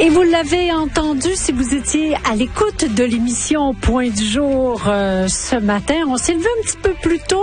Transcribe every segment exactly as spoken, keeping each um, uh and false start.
Et vous l'avez entendu si vous étiez à l'écoute de l'émission Point du jour euh, ce matin. On s'est levé un petit peu plus tôt.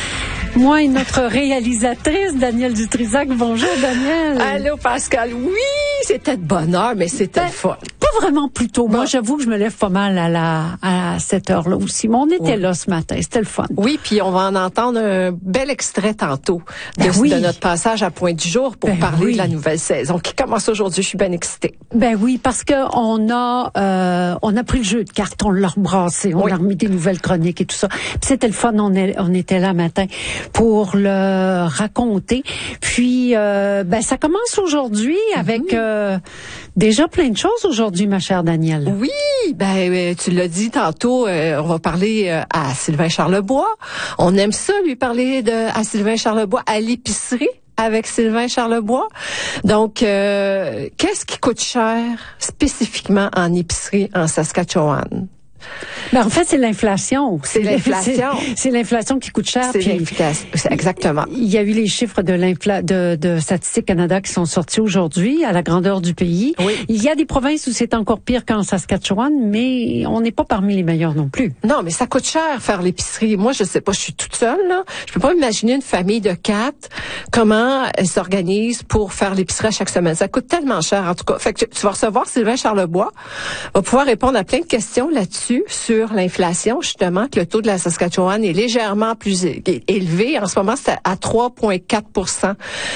Moi et notre réalisatrice, Danielle Dutrisac. Bonjour, Danielle. Allô, Pascal. Oui, c'était de bonne heure, mais c'était ben, le fun. Pas vraiment plus tôt. Bon. Moi, j'avoue que je me lève pas mal à la à cette heure-là aussi. Mais on était oui. là ce matin. C'était le fun. Oui, puis on va en entendre un bel extrait tantôt de, ben oui. de notre passage à Point du jour pour ben parler oui. de la nouvelle saison qui commence aujourd'hui. Je suis bien excitée. Ben oui, parce que on a euh, on a pris le jeu de cartes, on l'a rebrassé, on oui. a remis des nouvelles chroniques et tout ça. Puis c'était le fun, on, est, on était là matin pour le raconter. Puis euh, ben ça commence aujourd'hui avec mm-hmm. euh, déjà plein de choses aujourd'hui, ma chère Danielle. Oui, ben tu l'as dit tantôt, euh, on va parler euh, à Sylvain Charlebois. On aime ça lui parler de à Sylvain Charlebois à l'épicerie. Avec Sylvain Charlebois. Donc, euh, qu'est-ce qui coûte cher spécifiquement en épicerie en Saskatchewan? Ben en fait, c'est l'inflation. C'est l'inflation. C'est, c'est l'inflation qui coûte cher. C'est l'inflation. Exactement. Il y a eu les chiffres de l'infla, de, de Statistique Canada qui sont sortis aujourd'hui à la grandeur du pays. Oui. Il y a des provinces où c'est encore pire qu'en Saskatchewan, mais on n'est pas parmi les meilleurs non plus. Non, mais ça coûte cher faire l'épicerie. Moi, je sais pas, je suis toute seule, là. Je peux pas imaginer une famille de quatre, comment elle s'organise pour faire l'épicerie à chaque semaine. Ça coûte tellement cher, en tout cas. Fait que tu vas recevoir Sylvain Charlebois, va pouvoir répondre à plein de questions là-dessus, sur l'inflation, justement, que le taux de la Saskatchewan est légèrement plus élevé. En ce moment, c'est à trois virgule quatre pour cent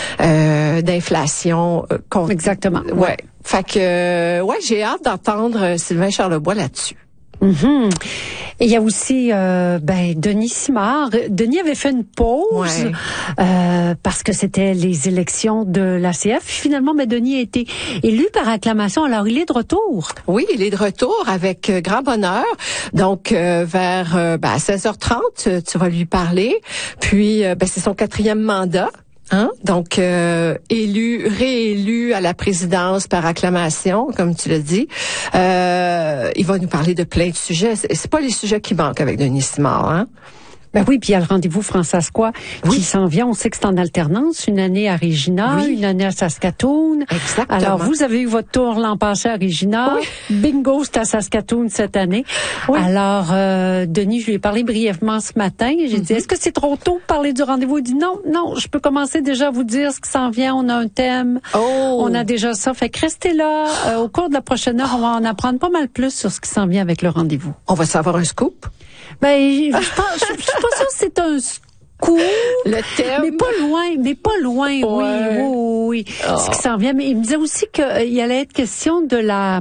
euh, d'inflation. Euh, contre... Exactement. Ouais. ouais. Fait que, euh, ouais, j'ai hâte d'entendre Sylvain Charlebois là-dessus. Mm-hmm. Et il y a aussi euh, ben Denis Simard. Denis avait fait une pause ouais. euh, parce que c'était les élections de l'A C F. Finalement, ben Denis a été élu par acclamation. Alors, il est de retour. Oui, il est de retour avec euh, grand bonheur. Donc, euh, vers euh, ben, à seize heures trente, tu, tu vas lui parler. Puis, euh, ben, c'est son quatrième mandat. Hein? Donc, euh, élu, réélu à la présidence par acclamation, comme tu l'as dit. Euh, il va nous parler de plein de sujets. C'est, c'est pas les sujets qui manquent avec Denis Simard, hein? Ben oui, puis il y a le rendez-vous François-Squois oui. qui s'en vient. On sait que c'est en alternance, une année à Regina, oui. une année à Saskatoon. Exactement. Alors, vous avez eu votre tour l'an passé à Regina. Oui. Bingo, c'est à Saskatoon cette année. Oui. Alors, euh, Denis, je lui ai parlé brièvement ce matin. J'ai mm-hmm. dit, est-ce que c'est trop tôt de parler du rendez-vous? Il dit, non, non, je peux commencer déjà à vous dire ce qui s'en vient. On a un thème. Oh. On a déjà ça. Fait que restez là. Euh, au cours de la prochaine heure, on va en apprendre pas mal plus sur ce qui s'en vient avec le rendez-vous. On va savoir un scoop? Ben, je pense, je, je suis pas sûre que c'est un scoop. Le thème. Mais pas loin, mais pas loin, ouais. oui, oui, oui. Oh. Ce qui s'en vient. Mais il me disait aussi qu'il euh, allait être question de la,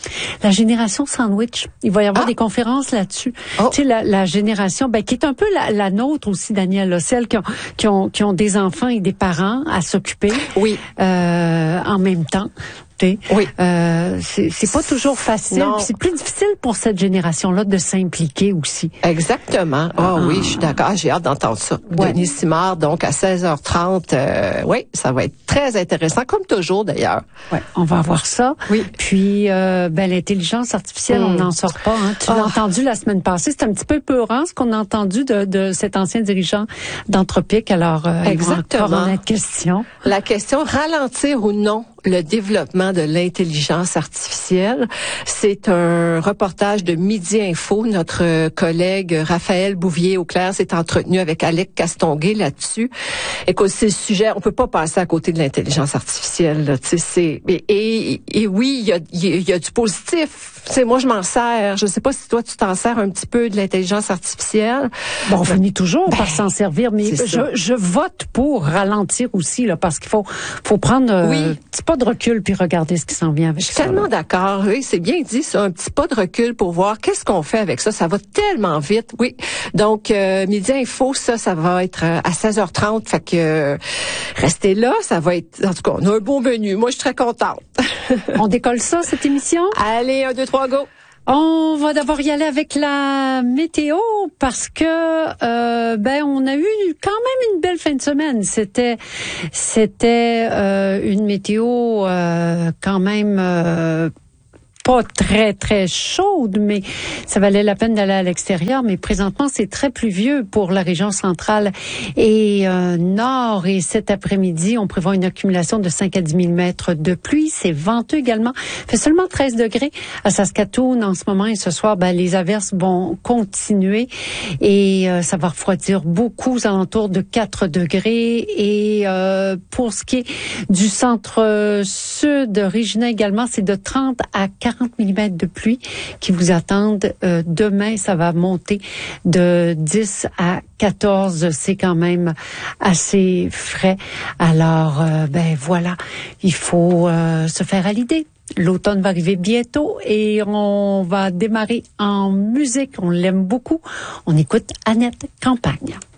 la génération sandwich. Il va y avoir ah. des conférences là-dessus. Oh. Tu sais, la, la génération, ben, qui est un peu la, la nôtre aussi, Danielle, là, celles qui ont, qui ont, qui ont des enfants et des parents à s'occuper. Oui. Euh, en même temps. Oui. Euh, c'est, c'est pas toujours facile. Non. C'est plus difficile pour cette génération-là de s'impliquer aussi. Exactement. Oh ah. oui, je suis d'accord. J'ai hâte d'entendre ça. Ouais. Denis Simard, donc à seize heures trente. Euh, oui, ça va être très intéressant, comme toujours d'ailleurs. Ouais, on va avoir ça. Oui. Puis, euh, ben l'intelligence artificielle, mm. on n'en sort pas. Hein. Tu oh. l'as entendu la semaine passée. C'est un petit peu peurant ce qu'on a entendu de, de cet ancien dirigeant d'Anthropic. Alors, euh, exactement. Il va encore en être question. La question, ralentir ou non le développement de l'intelligence artificielle. C'est un reportage de Midi Info. Notre collègue Raphaël Bouvier-Auclair s'est entretenu avec Alec Castonguay là-dessus. Écoute, c'est le sujet, on peut pas passer à côté de l'intelligence artificielle. Là, c'est, et, et, et oui, il y a, y a du positif. T'sais, moi, je m'en sers. Je sais pas si toi, tu t'en sers un petit peu de l'intelligence artificielle. Bon, on finit toujours ben, par s'en servir, mais je, je vote pour ralentir aussi, là, parce qu'il faut, faut prendre euh, oui. un petit pas de recul puis regarder ce qui s'en vient avec ça. Je suis ça, tellement là. d'accord. Oui, c'est bien dit, ça, un petit pas de recul pour voir qu'est-ce qu'on fait avec ça. Ça va tellement vite. Oui. Donc, euh, Midi Info, ça, ça va être à seize heures trente. Fait que euh, restez là. Ça va être, en tout cas, on a un beau menu. Moi, je suis très contente. On décolle ça, cette émission? Allez, un, deux, trois, go! On va d'abord y aller avec la météo parce que euh, ben on a eu quand même une belle fin de semaine. C'était c'était euh, une météo euh, quand même euh, pas très, très chaude, mais ça valait la peine d'aller à l'extérieur. Mais présentement, c'est très pluvieux pour la région centrale et euh, nord. Et cet après-midi, on prévoit une accumulation de cinq à dix millimètres de pluie. C'est venteux également. Il fait seulement treize degrés à Saskatoon en ce moment. Et ce soir, ben, les averses vont continuer et euh, ça va refroidir beaucoup aux alentours de quatre degrés. Et euh, pour ce qui est du centre-sud, Regina également, c'est de trente à quarante millimètres de pluie qui vous attendent. Euh, demain, ça va monter de dix à quatorze. C'est quand même assez frais. Alors, euh, ben voilà, il faut euh, se faire à l'idée. L'automne va arriver bientôt et on va démarrer en musique. On l'aime beaucoup. On écoute Annette Campagne.